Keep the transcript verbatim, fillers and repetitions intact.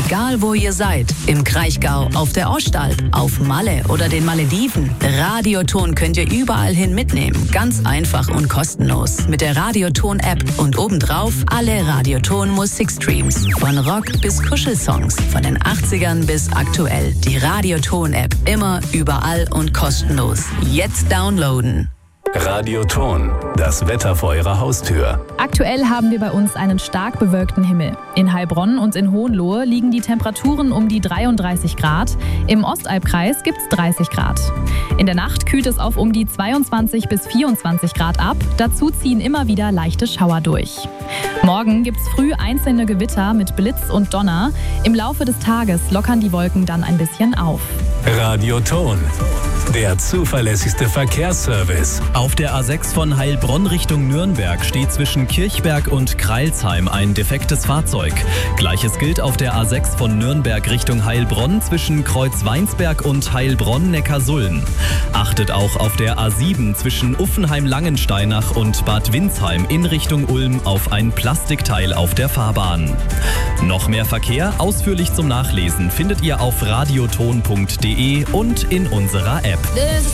Egal wo ihr seid, im Kraichgau, auf der Ostalb, auf Malle oder den Malediven, Radioton könnt ihr überall hin mitnehmen. Ganz einfach und kostenlos. Mit der Radioton-App und obendrauf alle Radioton-Musikstreams. Von Rock bis Kuschelsongs, von den achtzigern bis aktuell. Die Radioton-App immer, überall und kostenlos. Jetzt downloaden. Radioton, das Wetter vor Ihrer Haustür. Aktuell haben wir bei uns einen stark bewölkten Himmel. In Heilbronn und in Hohenlohe liegen die Temperaturen um die dreiunddreißig Grad. Im Ostalbkreis gibt es dreißig Grad. In der Nacht kühlt es auf um die zweiundzwanzig bis vierundzwanzig Grad ab. Dazu ziehen immer wieder leichte Schauer durch. Morgen gibt es früh einzelne Gewitter mit Blitz und Donner. Im Laufe des Tages lockern die Wolken dann ein bisschen auf. Radioton, der zuverlässigste Verkehrsservice. Auf der A sechs von Heilbronn Richtung Nürnberg steht zwischen Kirchberg und Kreilsheim ein defektes Fahrzeug. Gleiches gilt auf der A sechs von Nürnberg Richtung Heilbronn zwischen Kreuzweinsberg und Heilbronn-Neckarsulm. Achtet auch auf der A sieben zwischen Uffenheim-Langensteinach und Bad Windsheim in Richtung Ulm auf ein Plastikteil auf der Fahrbahn. Noch mehr Verkehr ausführlich zum Nachlesen findet ihr auf radioton punkt de und in unserer App.